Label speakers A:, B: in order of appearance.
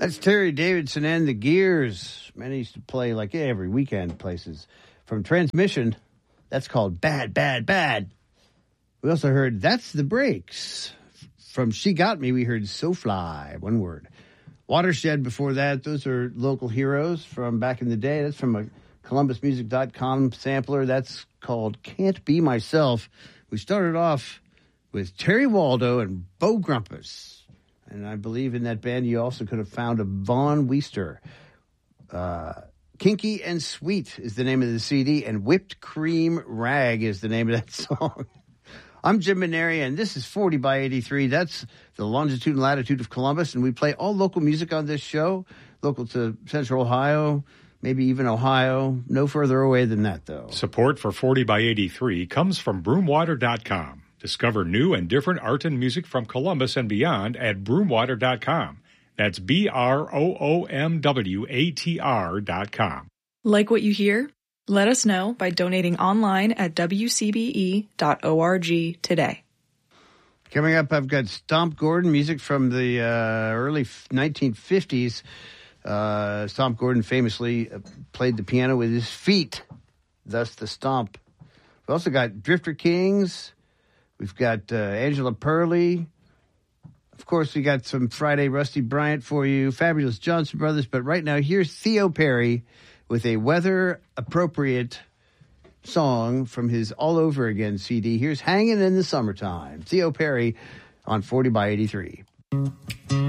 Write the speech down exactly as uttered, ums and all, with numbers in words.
A: That's Terry Davidson and the Gears. Man, I used to play like every weekend places. From Transmission, that's called Bad, Bad, Bad. We also heard That's the Breaks. From She Got Me, we heard So Fly, one word. Watershed before that, those are local heroes from back in the day. That's from a Columbus Music dot com sampler. That's called Can't Be Myself. We started off with Terry Waldo and Bo Grumpus. And I believe in that band you also could have found a Vaughn Weister. Uh, Kinky and Sweet is the name of the C D, and Whipped Cream Rag is the name of that song. I'm Jim Maneri, and this is forty by eighty-three. That's the longitude and latitude of Columbus, and we play all local music on this show, local to Central Ohio, maybe even Ohio. No further away than that, though.
B: Support for forty by eighty-three comes from broomwater dot com. Discover new and different art and music from Columbus and beyond at broomwater dot com. That's B R O O M W A T R dot com.
C: Like what you hear? Let us know by donating online at W C B E dot org today.
A: Coming up, I've got Stomp Gordon, music from the uh, early nineteen fifties. Uh, Stomp Gordon famously played the piano with his feet, thus the stomp. We've also got Drifter Kings. We've got uh, Angela Pearley. Of course, we got some Friday Rusty Bryant for you, Fabulous Johnson Brothers. But right now, here's Theo Perry with a weather-appropriate song from his All Over Again C D. Here's Hanging in the Summertime. Theo Perry on forty by eighty-three.